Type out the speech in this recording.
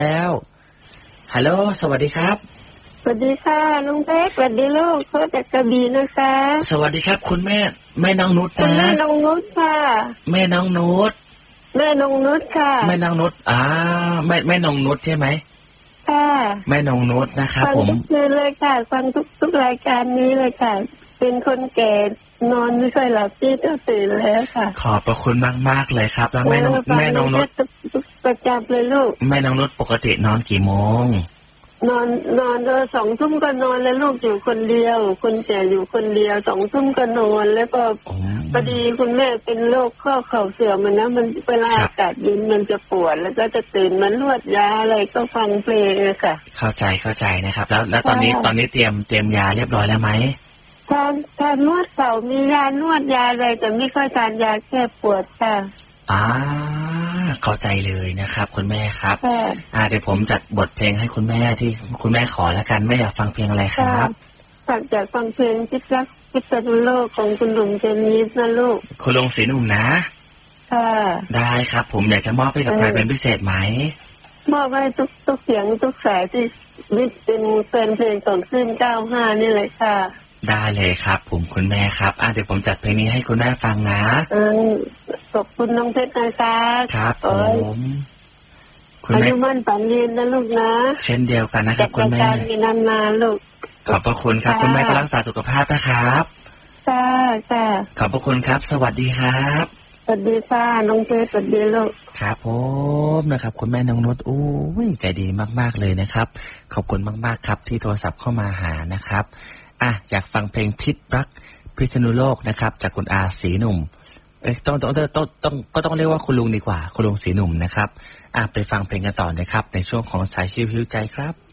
แล้วฮัลโหลสวัสดีครับสวัสดีค่ะน้องเพชรสวัสดีลูกโทรจากกระบี่นะคะสวัสดีครับคุณแม่น้องนุชนะแม่น้องนุชค่ะแม่น้องนุชแม่น้องนุชค่ะแม่น้องนุชแม่น้องนุชใช่ไหมค่ะแม่น้องนุชนะครับผมฟังทุกเลยค่ะฟังทุกรายการนี้เลยค่ะเป็นคนแก่นอนไม่ค่อยหลับที่ต้องตื่นแล้วค่ะขอบพระคุณมากเลยครับแล้วแม่น้องนุชประจำเลยลูกแม่น้องนุชปกตินอนกี่โมงนอน2 ทุ่มก็นอนแล้วลูกอยู่คนเดียวคนแก่อยู่คนเดียว2 ทุ่มก็นอนแล้วก็พอดีคุณแม่เป็นโรคข้อเข่าเสื่อมนะมันเวลาอากาศเย็นมันจะปวดแล้วก็จะตื่นมันนวดยาอะไรก็ฟังเพลงเลยค่ะเข้าใจนะครับแล้วตอนนี้เตรียมยาเรียบร้อยแล้วไหมทานนวดเข่ามียานวดยาอะไรแต่ไม่ค่อยทานยาแก้ปวดค่ะเข้าใจเลยนะครับคุณแม่ครับเดี๋ยวผมจัดบทเพลงให้คุณแม่ที่คุณแม่ขอแล้วกันแม่อยากฟังเพลงอะไรครับอยากฟังเพลงพิษณุโลกของคุณลุงเจนิสนะลูกคุณลุงศรีหนุ่มนะได้ครับผมอยากจะมอบให้กับใครเป็นพิเศษไหมมอบให้ทุกเสียงทุกสายที่เป็นแฟนเพลงของขึ้น95นี่เลยค่ะได้เลยครับผมคุณแม่ครับเดี๋ยวผมจัดเพลงนี้ให้คุณแม่ฟังนะขอบคุณน้องเพชรนะคะครับผมคุณแม่อายุมั่นฝันยืนนะลูกนะเช่นเดียวกันนะครับคุณแม่มีนานๆลูกขอบพระคุณครับคุณแม่ก็รักษาสุขภาพนะครับค่ะขอบพระคุณครับสวัสดีครับสวัสดีค่ะน้องเพชรสวัสดีลูกครับผมนะครับคุณแม่น้องนุชใจดีมากๆเลยนะครับขอบคุณมากๆครับที่โทรศัพท์เข้ามาหานะครับอยากฟังเพลงพิษรักพิษณุโลกนะครับจากคุณอาศรีหนุ่มต้องเรียกว่าคุณลุงดีกว่าคุณลุงศรีหนุ่มนะครับไปฟังเพลงกันต่อนะครับในช่วงของสายชิวหิวใจครับ